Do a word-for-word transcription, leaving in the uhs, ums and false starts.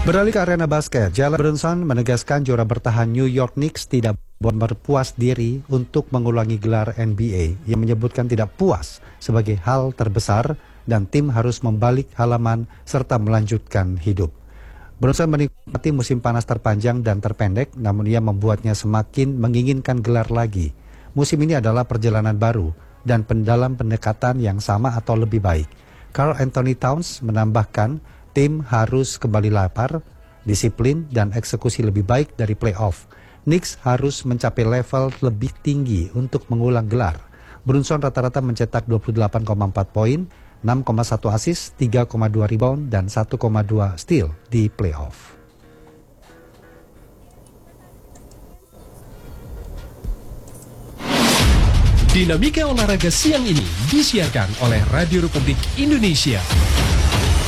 Beralih ke arena basket, Jalen Brunson menegaskan juara bertahan New York Knicks tidak berpuas diri untuk mengulangi gelar N B A. Ia menyebutkan tidak puas sebagai hal terbesar dan tim harus membalik halaman serta melanjutkan hidup. Brunson menikmati musim panas terpanjang dan terpendek, namun ia membuatnya semakin menginginkan gelar lagi. Musim ini adalah perjalanan baru dan dalam pendekatan yang sama atau lebih baik. Karl Anthony Towns menambahkan, tim harus kembali lapar, disiplin, dan eksekusi lebih baik dari playoff. Knicks harus mencapai level lebih tinggi untuk mengulang gelar. Brunson rata-rata mencetak dua puluh delapan koma empat poin, enam koma satu assist, tiga koma dua rebound, dan satu koma dua steal di playoff. Dinamika olahraga siang ini disiarkan oleh Radio Republik Indonesia.